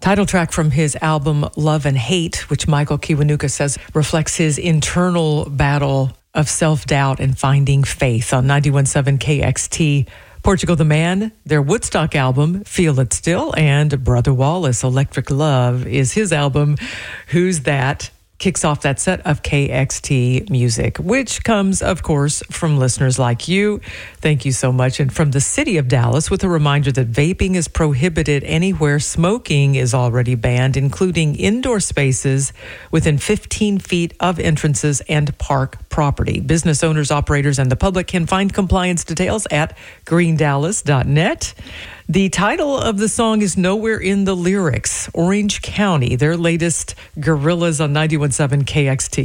Title track from his album Love and Hate, which Michael Kiwanuka says reflects his internal battle of self-doubt and finding faith on 91.7 KXT. Portugal the Man, their Woodstock album, Feel It Still, and Brother Wallace, Electric Love, is his album, Who's That? Kicks off that set of KXT music, which comes, of course, from listeners like you. Thank you so much. And from the city of Dallas, with a reminder that vaping is prohibited anywhere smoking is already banned, including indoor spaces within 15 feet of entrances and park property. Business owners, operators, and the public can find compliance details at greendallas.net. The title of the song is nowhere in the lyrics. Orange County, their latest Gorillaz on 91.7 KXT.